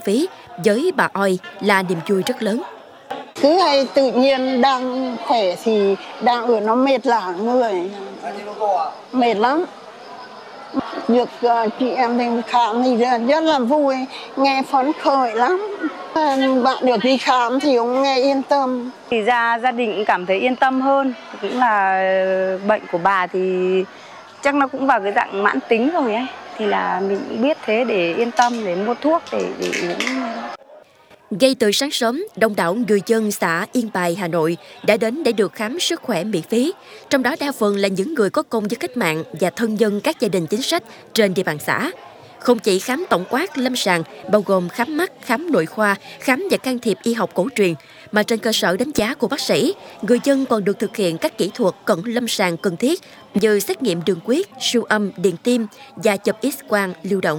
phí, với bà Oi là niềm vui rất lớn. Cứ hay tự nhiên đang khỏe thì đang ở nó mệt lả người, mệt lắm. Được chị em đến khám thì rất là vui, nghe phấn khởi lắm. Bạn được đi khám thì cũng nghe yên tâm. Thì gia đình cũng cảm thấy yên tâm hơn, cũng là bệnh của bà thì chắc nó cũng vào cái dạng mãn tính rồi ấy. Thì là mình cũng biết thế để yên tâm để mua thuốc để uống. Ngay từ sáng sớm, đông đảo người dân xã Yên Bài, Hà Nội đã đến để được khám sức khỏe miễn phí. Trong đó đa phần là những người có công với cách mạng và thân nhân các gia đình chính sách trên địa bàn xã. Không chỉ khám tổng quát lâm sàng, bao gồm khám mắt, khám nội khoa, khám và can thiệp y học cổ truyền, mà trên cơ sở đánh giá của bác sĩ, người dân còn được thực hiện các kỹ thuật cận lâm sàng cần thiết như xét nghiệm đường huyết, siêu âm, điện tim và chụp X-quang lưu động.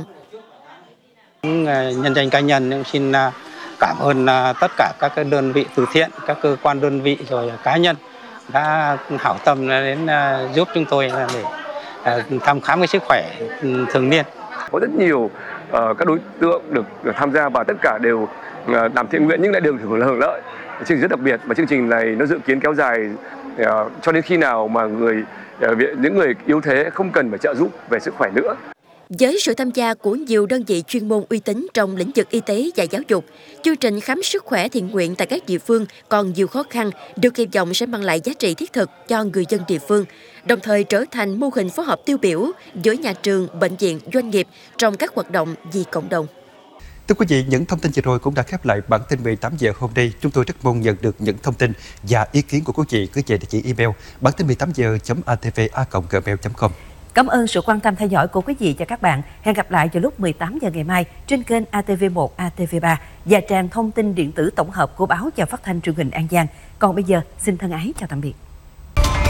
Nhân danh cá nhân xin cảm ơn tất cả các đơn vị từ thiện, các cơ quan đơn vị rồi cá nhân đã hảo tâm đến giúp chúng tôi để thăm khám cái sức khỏe thường niên. Có rất nhiều các đối tượng được tham gia và tất cả đều làm thiện nguyện nhưng lại đều hưởng lợi. Chương trình rất đặc biệt và chương trình này nó dự kiến kéo dài cho đến khi nào mà những người yếu thế không cần phải trợ giúp về sức khỏe nữa. Với sự tham gia của nhiều đơn vị chuyên môn uy tín trong lĩnh vực y tế và giáo dục, chương trình khám sức khỏe thiện nguyện tại các địa phương còn nhiều khó khăn, được kỳ vọng sẽ mang lại giá trị thiết thực cho người dân địa phương, đồng thời trở thành mô hình phối hợp tiêu biểu giữa nhà trường, bệnh viện, doanh nghiệp trong các hoạt động vì cộng đồng. Thưa quý vị, những thông tin vừa rồi cũng đã khép lại bản tin 18 giờ hôm nay. Chúng tôi rất mong nhận được những thông tin và ý kiến của quý vị gửi về địa chỉ email bản tin 18giờ.atva@gmail.com. Cảm ơn sự quan tâm theo dõi của quý vị và các bạn. Hẹn gặp lại vào lúc 18 giờ ngày mai trên kênh ATV1, ATV3 và trang thông tin điện tử tổng hợp của Báo và Phát thanh Truyền hình An Giang. Còn bây giờ, xin thân ái chào tạm biệt.